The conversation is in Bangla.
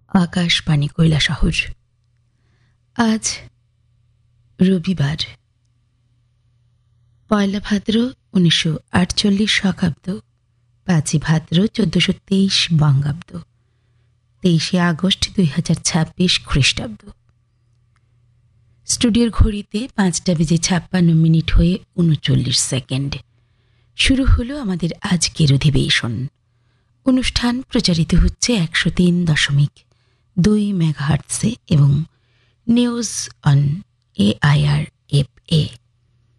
আকাশবাণী কৈলাসহর। আজ রবিবার, পয়লা ভাদ্র 1948 শকাব্দ, 5ই ভাদ্র 1423 বঙ্গাব্দ, 23শে আগস্ট 2026 খ্রিস্টাব্দ। স্টুডিওর ঘড়িতে 5:56 হয়ে 39 সেকেন্ড। শুরু হলো আমাদের আজকের অধিবেশন। অনুষ্ঠান প্রচারিত হচ্ছে 103.2 মেগাহার্টসে এবং নিউজ অন AIR FA